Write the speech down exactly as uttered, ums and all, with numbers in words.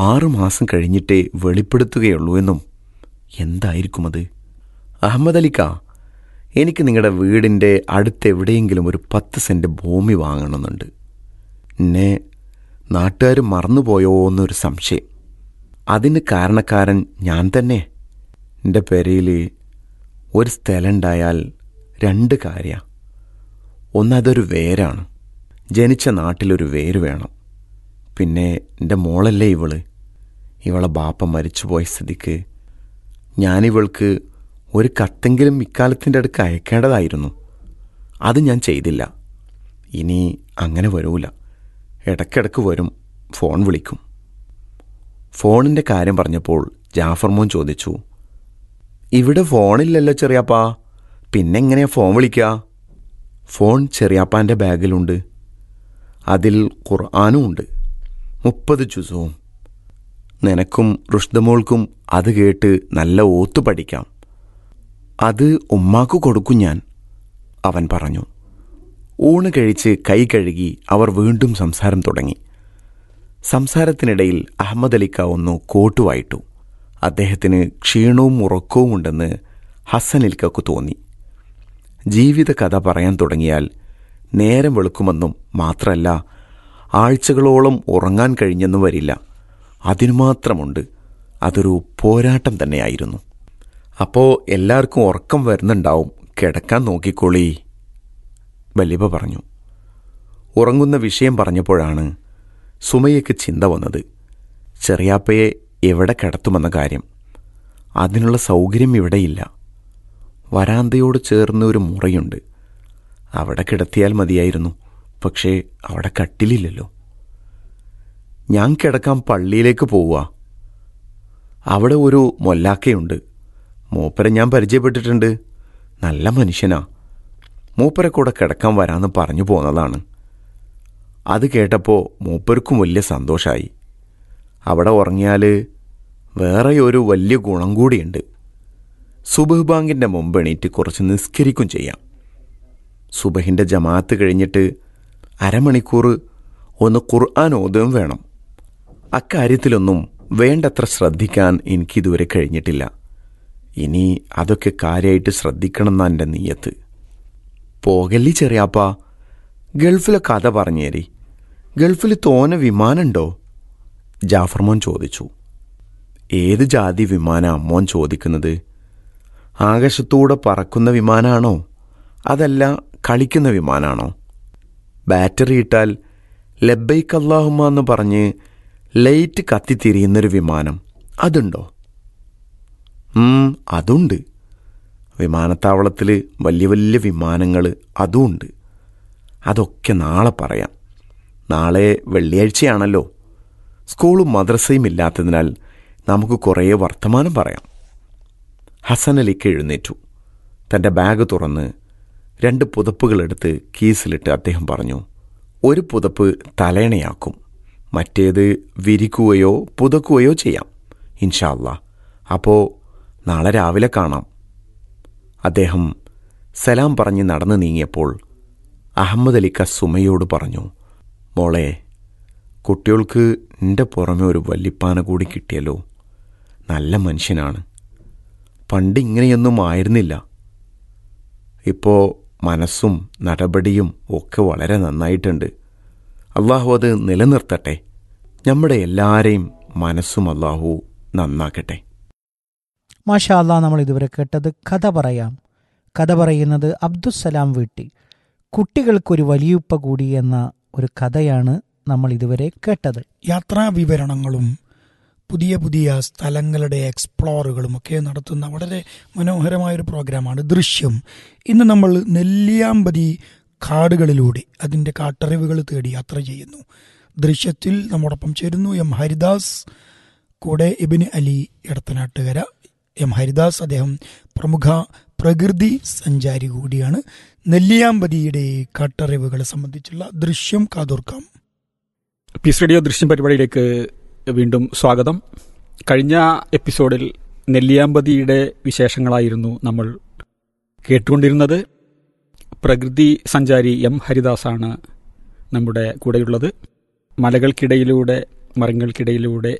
ആറുമാസം കഴിഞ്ഞിട്ടേ വെളിപ്പെടുത്തുകയുള്ളൂ എന്നും. എന്തായിരിക്കും അത്? അഹമ്മദ് അലിക്ക, എനിക്ക് നിങ്ങളുടെ വീടിൻ്റെ അടുത്തെവിടെയെങ്കിലും ഒരു പത്ത് സെൻറ്റ് ഭൂമി വാങ്ങണമെന്നുണ്ട്. എന്നെ നാട്ടുകാർ മറന്നുപോയോ എന്നൊരു സംശയം. അതിന് കാരണക്കാരൻ ഞാൻ തന്നെ. എൻ്റെ പെരയിൽ ഒരു സ്ഥലം ഉണ്ടായാൽ രണ്ട് കാര്യമാണ്. ഒന്നതൊരു വേരാണ്. ജനിച്ച നാട്ടിലൊരു വേര് വേണം. പിന്നെ എൻ്റെ മോളല്ലേ ഇവള്. ഇവളെ ബാപ്പ മരിച്ചുപോയ സ്ഥിതിക്ക് ഞാനിവൾക്ക് ഒരു കത്തെങ്കിലും ഇക്കാലത്തിൻ്റെ അടുക്ക് അയക്കേണ്ടതായിരുന്നു. അത് ഞാൻ ചെയ്തില്ല. ഇനി അങ്ങനെ വരൂല. ഇടയ്ക്കിടയ്ക്ക് വരും, ഫോൺ വിളിക്കും. ഫോണിൻ്റെ കാര്യം പറഞ്ഞപ്പോൾ ജാഫർ മോൻ ചോദിച്ചു, ഇവിടെ ഫോണില്ലല്ലോ ചെറിയാപ്പാ, പിന്നെങ്ങനെയാ ഫോൺ വിളിക്കുക? ഫോൺ ചെറിയാപ്പാൻ്റെ ബാഗിലുണ്ട്. അതിൽ ഖുർആനും ഉണ്ട്, മുപ്പത് ജുസുവും. നിനക്കും റുഷ്ദമോൾക്കും അത് കേട്ട് നല്ല ഓത്തു പഠിക്കാം. അത് ഉമ്മാക്കു കൊടുക്കും ഞാൻ, അവൻ പറഞ്ഞു. ഊണ് കഴിച്ച് കൈ കഴുകി അവർ വീണ്ടും സംസാരം തുടങ്ങി. സംസാരത്തിനിടയിൽ അഹമ്മദ് അലിക്ക ഒന്ന് കോട്ടുവായിട്ടു. അദ്ദേഹത്തിന് ക്ഷീണവും ഉറക്കവും ഉണ്ടെന്ന് ഹസനിൽക്കു തോന്നി. ജീവിത കഥ പറയാൻ തുടങ്ങിയാൽ നേരം വെളുക്കുമെന്നും മാത്രമല്ല ആഴ്ചകളോളം ഉറങ്ങാൻ കഴിഞ്ഞെന്നും വരില്ല. അതിനുമാത്രമുണ്ട്. അതൊരു പോരാട്ടം തന്നെയായിരുന്നു. അപ്പോൾ എല്ലാവർക്കും ഉറക്കം വരുന്നുണ്ടാവും, കിടക്കാൻ നോക്കിക്കോളീ, വല്ലിപ്പ പറഞ്ഞു. ഉറങ്ങുന്ന വിഷയം പറഞ്ഞപ്പോഴാണ് സുമയ്യക്ക് ചിന്ത വന്നത്. ചെറിയാപ്പയെ എവിടെ കിടത്തുമെന്ന കാര്യം. അതിനുള്ള സൗകര്യം ഇവിടെയില്ല. വരാന്തയോട് ചേർന്ന് ഒരു മുറിയുണ്ട്. അവിടെ കിടത്തിയാൽ മതിയായിരുന്നു. പക്ഷേ അവിടെ കട്ടിലില്ലല്ലോ. ഞാൻ കിടക്കാൻ പള്ളിയിലേക്ക് പോവുക. അവിടെ ഒരു മൊല്ലാക്കയുണ്ട്. മൂപ്പരെ ഞാൻ പരിചയപ്പെട്ടിട്ടുണ്ട്. നല്ല മനുഷ്യനാ. മൂപ്പരെ കൂടെ കിടക്കാൻ വരാമെന്ന് പറഞ്ഞു പോന്നതാണ്. അത് കേട്ടപ്പോൾ മൂപ്പർക്കും വലിയ സന്തോഷമായി. അവിടെ ഉറങ്ങിയാൽ വേറെ ഒരു വലിയ ഗുണം കൂടിയുണ്ട്. സുബഹ് ബാങ്കിൻ്റെ മുമ്പ് എണീറ്റ് കുറച്ച് നിസ്കരിക്കും ചെയ്യാം. സുബഹിൻ്റെ ജമാഅത്ത് കഴിഞ്ഞിട്ട് അരമണിക്കൂർ ഒന്ന് ഖുർആൻ ഓതുകയും വേണം. അക്കാര്യത്തിലൊന്നും വേണ്ടത്ര ശ്രദ്ധിക്കാൻ എനിക്കിതുവരെ കഴിഞ്ഞിട്ടില്ല. ഇനി അതൊക്കെ കാര്യമായിട്ട് ശ്രദ്ധിക്കണമെന്നാണ് എൻ്റെ നീയത്ത്. പോകല്ലി ചെറിയാപ്പാ, ഗൾഫിലെ കഥ പറഞ്ഞേരി. ഗൾഫിൽ തോനെ വിമാനമുണ്ടോ? ജാഫർ മോൻ ചോദിച്ചു. ഏത് ജാതി വിമാനാ മോൻ ചോദിക്കുന്നത്? ആകാശത്തൂടെ പറക്കുന്ന വിമാനാണോ, അതല്ല കളിക്കുന്ന വിമാനാണോ? ബാറ്ററി ഇട്ടാൽ ലബ്ബൈക്ക് അല്ലാഹുമ്മ എന്ന് പറഞ്ഞ് ലൈറ്റ് കത്തിത്തിരിയുന്നൊരു വിമാനം, അതുണ്ടോ? അതുണ്ട്. വിമാനത്താവളത്തിൽ വലിയ വലിയ വിമാനങ്ങൾ അതുമുണ്ട്. അതൊക്കെ നാളെ പറയാം. നാളെ വെള്ളിയാഴ്ചയാണല്ലോ. സ്കൂളും മദ്രസയും ഇല്ലാത്തതിനാൽ നമുക്ക് കുറേ വർത്തമാനം പറയാം. ഹസൻ അലിക്ക് എഴുന്നേറ്റു. തൻ്റെ ബാഗ് തുറന്ന് രണ്ട് പുതപ്പുകളെടുത്ത് കീസിലിട്ട് അദ്ദേഹം പറഞ്ഞു, ഒരു പുതപ്പ് തലേണയാക്കും, മറ്റേത് വിരിക്കുകയോ പുതക്കുകയോ ചെയ്യാം ഇൻഷാ അല്ലാ. അപ്പോൾ നാളെ രാവിലെ കാണാം. അദ്ദേഹം സലാം പറഞ്ഞ് നടന്നു നീങ്ങിയപ്പോൾ അഹമ്മദ് അലിക്ക സുമയോട് പറഞ്ഞു, മോളെ, കുട്ടികൾക്ക് എൻ്റെ പുറമെ ഒരു വല്ലിപ്പാന കൂടി കിട്ടിയല്ലോ. നല്ല മനുഷ്യനാണ്. പണ്ട് ഇങ്ങനെയൊന്നും ആയിരുന്നില്ല. ഇപ്പോൾ മനസ്സും നടപടിയും ഒക്കെ വളരെ നന്നായിട്ടുണ്ട്. അള്ളാഹു അത് നിലനിർത്തട്ടെ. നമ്മുടെ എല്ലാവരെയും മനസ്സും അള്ളാഹു നന്നാക്കട്ടെ. മാഷാ അല്ലാ. നമ്മൾ ഇതുവരെ കേട്ടത് കഥ പറയാം. കഥ പറയുന്നത് അബ്ദുസ്സലാം വീട്ടി. കുട്ടികൾക്കൊരു വലിയുപ്പ കൂടി എന്ന ഒരു കഥയാണ് നമ്മൾ ഇതുവരെ കേട്ടത്. യാത്രാ വിവരണങ്ങളും പുതിയ പുതിയ സ്ഥലങ്ങളുടെ എക്സ്പ്ലോറുകളും ഒക്കെ നടത്തുന്ന വളരെ മനോഹരമായൊരു പ്രോഗ്രാമാണ് ദൃശ്യം. ഇന്ന് നമ്മൾ നെല്ലിയാമ്പതി കാടുകളിലൂടെ അതിൻ്റെ കാട്ടറിവുകൾ തേടി യാത്ര ചെയ്യുന്നു. ദൃശ്യത്തിൽ നമ്മോടൊപ്പം ചേരുന്നു എം ഹരിദാസ്, കൂടെ ഇബിന് അലി എടത്തനാട്ടുകര. എം ഹരിദാസ് അദ്ദേഹം പ്രമുഖ പ്രകൃതി സഞ്ചാരി കൂടിയാണ്. നെല്ലിയാമ്പതിയുടെ കാട്ടറിവുകളെ സംബന്ധിച്ചുള്ള ദൃശ്യം കാതോർക്കാം. പീസ് റേഡിയോ ദൃശ്യം പരിപാടിയിലേക്ക് വീണ്ടും സ്വാഗതം. കഴിഞ്ഞ എപ്പിസോഡിൽ നെല്ലിയാമ്പതിയുടെ വിശേഷങ്ങളായിരുന്നു നമ്മൾ കേട്ടുകൊണ്ടിരുന്നത്. പ്രകൃതി സഞ്ചാരി എം ഹരിദാസാണ് നമ്മുടെ കൂടെയുള്ളത്. മലകൾക്കിടയിലൂടെ മരങ്ങൾക്കിടയിലൂടെ